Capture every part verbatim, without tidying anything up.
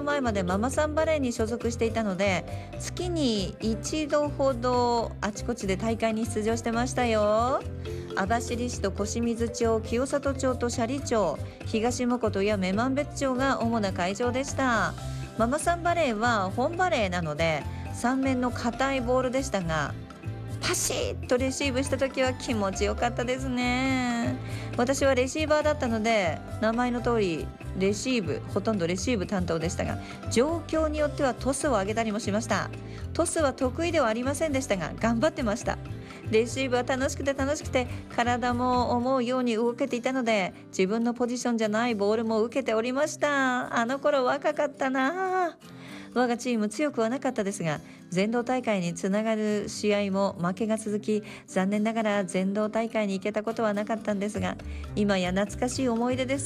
前までママさんバレーに所属していたので、月に一度ほどあちこちで大会に出場してましたよ。網走市と小清水町、清里町と斜里町、東藻琴や女満別町が主な会場でした。ママさんバレーは本バレーなので三面の硬いボールでしたが、パシッとレシーブした時は気持ちよかったですね。私はレシーバーだったので、名前の通りレシーブ、ほとんどレシーブ担当でしたが、状況によってはトスを上げたりもしました。トスは得意ではありませんでしたが、頑張ってました。レシーブは楽しくて楽しくて、体も思うように動けていたので、自分のポジションじゃないボールも受けておりました。あの頃若かったな。我がチーム強くはなかったですが、全道大会につながる試合も負けが続き、残念ながら全道大会に行けたことはなかったんですが、今や懐かしい思い出です。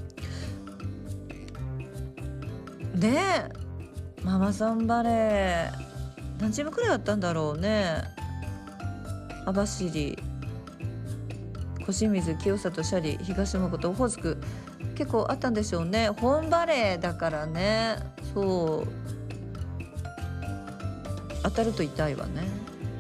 ねえ、ママさんバレー何チームくらいあったんだろうね。網走、小清水、清里、斜里、東藻琴、オホーツク、結構あったんでしょうね。本バレーだからね。そう、当たると痛いわね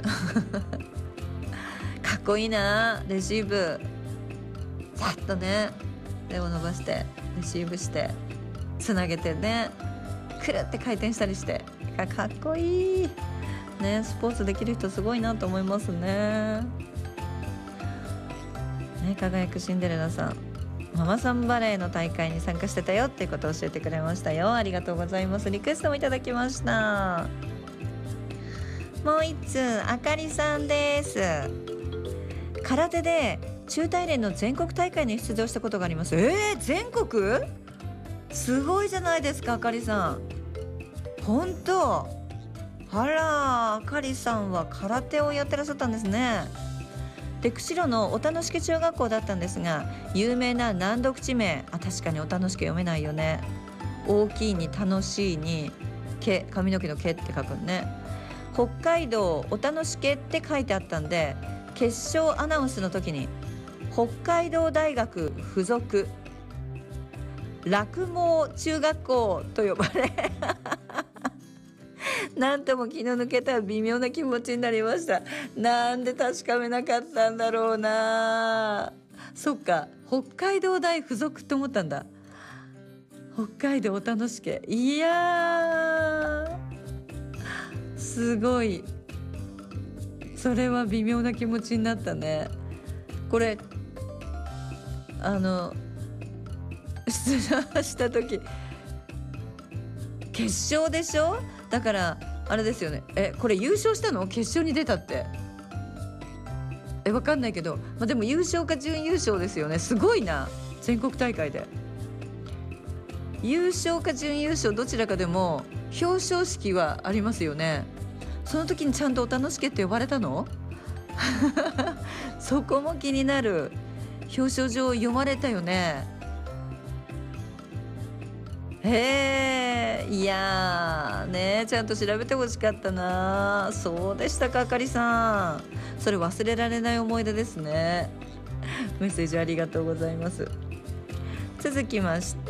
かっこいいな、レシーブさっとね、手を伸ばしてレシーブしてつなげてね、くるって回転したりして、かっこいいね。スポーツできる人すごいなと思いますね。ね、輝くシンデレラさん、ママさんバレーの大会に参加してたよっていうことを教えてくれましたよ。ありがとうございます。リクエストもいただきました。もう一通、あかりさんです。空手で中大連の全国大会に出場したことがあります。えー、全国すごいじゃないですか、あかりさん。本当、あら、あかりさんは空手をやってらっしゃったんですね。で、釧路のお楽しけ中学校だったんですが、有名な難読地名、あ、確かにお楽しけ読めないよね。大きいに楽しいに毛、髪の毛の毛って書くね。北海道お楽しけって書いてあったんで、決勝アナウンスの時に北海道大学附属落毛中学校と呼ばれなんとも気の抜けた微妙な気持ちになりました。なんで確かめなかったんだろうな。そっか、北海道大附属って思ったんだ。北海道お楽しけ、いやーすごい、それは微妙な気持ちになったね。これあの出場した時決勝でしょ。だからあれですよね。え、これ優勝したの？決勝に出たって。え、わかんないけど、まあ、でも優勝か準優勝ですよね。すごいな。全国大会で優勝か準優勝どちらかでも表彰式はありますよね。その時にちゃんとお楽しけって呼ばれたのそこも気になる。表彰状読まれたよね。へえ、いやーね、ちゃんと調べてほしかったな。そうでしたか、あかりさん。それ忘れられない思い出ですね。メッセージありがとうございます。続きまして、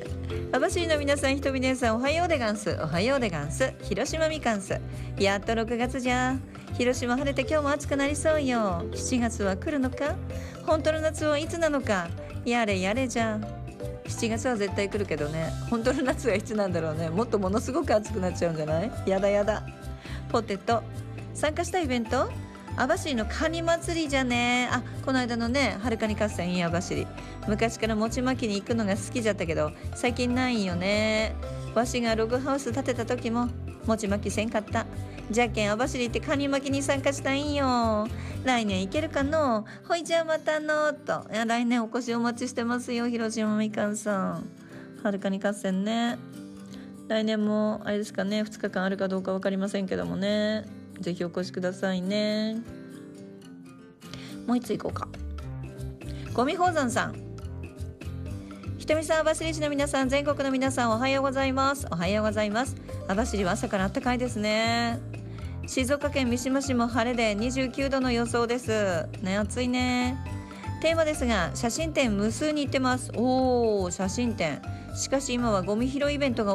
網走の皆さん、ひとみ姉さん、おはようでがんす。おはようでがんす。広島みかんす。やっとろくがつじゃ。広島晴れて今日も暑くなりそうよ。しちがつは来るのか。本当の夏はいつなのか。やれやれじゃ。しちがつは絶対来るけどね、本当の夏はいつなんだろうね。もっとものすごく暑くなっちゃうんじゃない？やだやだ。ポテト参加したイベント、網走のカニ祭りじゃね。あ、この間のね、はるかに合戦 in 網走、昔から餅巻きに行くのが好きじゃったけど最近ないんよね。わしがログハウス建てた時も餅巻きせんかった。じゃけん網走ってカニ巻きに参加したいんよ。来年行けるかの。ほいじゃあまたのと。いや、来年お越しお待ちしてますよ、広島みかんさん。はるかに合戦ね、来年もあれですかね、ふつかかんあるかどうか分かりませんけどもね、ぜひお越しくださいね。もう一つ行こうか。ゴミ宝山さん、ひとみさん、網走市の皆さん、全国の皆さん、おはようございます。おはようございます。網走は朝から暖かいですね。静岡県三島市も晴れでにじゅうきゅうどの予想ですね。暑いね。テーマですが、写真展無数に行ってます。おー、写真展。しかし今はゴミ拾いイベントが